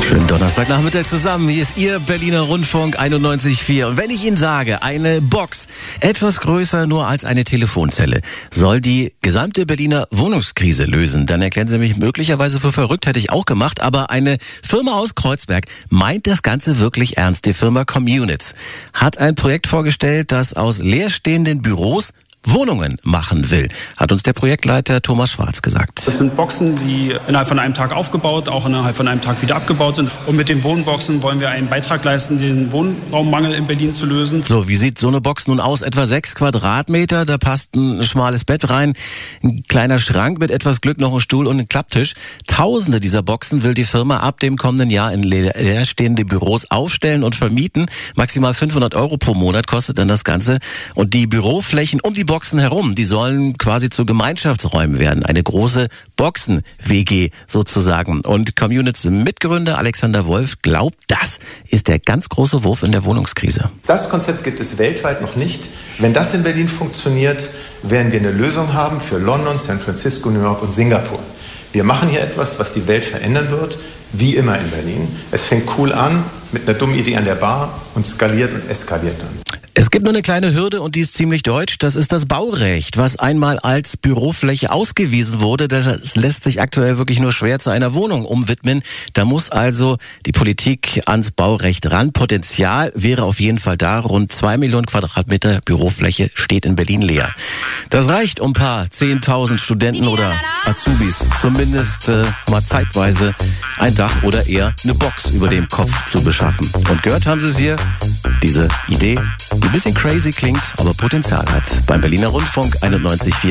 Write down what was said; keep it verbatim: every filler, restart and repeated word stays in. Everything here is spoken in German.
Schönen Donnerstagnachmittag zusammen. Hier ist Ihr Berliner Rundfunk einundneunzig Komma vier. Und wenn ich Ihnen sage, eine Box, etwas größer nur als eine Telefonzelle, soll die gesamte Berliner Wohnungskrise lösen, dann erklären Sie mich möglicherweise für verrückt, hätte ich auch gemacht. Aber eine Firma aus Kreuzberg meint das Ganze wirklich ernst. Die Firma Communits hat ein Projekt vorgestellt, das aus leerstehenden Büros Wohnungen machen will, hat uns der Projektleiter Thomas Schwarz gesagt. Das sind Boxen, die innerhalb von einem Tag aufgebaut, auch innerhalb von einem Tag wieder abgebaut sind. Und mit den Wohnboxen wollen wir einen Beitrag leisten, den Wohnraummangel in Berlin zu lösen. So, wie sieht so eine Box nun aus? Etwa sechs Quadratmeter, da passt ein schmales Bett rein, ein kleiner Schrank, mit etwas Glück noch ein Stuhl und ein Klapptisch. Tausende dieser Boxen will die Firma ab dem kommenden Jahr in leerstehende Büros aufstellen und vermieten. Maximal fünfhundert Euro pro Monat kostet dann das Ganze. Und die Büroflächen um die Boxen herum, die sollen quasi zu Gemeinschaftsräumen werden. Eine große Boxen-W G sozusagen. Und Communits Mitgründer Alexander Wolf glaubt, das ist der ganz große Wurf in der Wohnungskrise. Das Konzept gibt es weltweit noch nicht. Wenn das in Berlin funktioniert, werden wir eine Lösung haben für London, San Francisco, New York und Singapur. Wir machen hier etwas, was die Welt verändern wird, wie immer in Berlin. Es fängt cool an, mit einer dummen Idee an der Bar und skaliert und eskaliert dann. Es gibt nur eine kleine Hürde und die ist ziemlich deutsch. Das ist das Baurecht, was einmal als Bürofläche ausgewiesen wurde. Das lässt sich aktuell wirklich nur schwer zu einer Wohnung umwidmen. Da muss also die Politik ans Baurecht ran. Potenzial wäre auf jeden Fall da. Rund zwei Millionen Quadratmeter Bürofläche steht in Berlin leer. Das reicht, um ein paar zehntausend Studenten oder Azubis zumindest äh, mal zeitweise ein Dach oder eher eine Box über dem Kopf zu beschaffen. Und gehört haben Sie es hier, diese Idee, die ein bisschen crazy klingt, aber Potenzial hat. Beim Berliner Rundfunk einundneunzig Komma vier.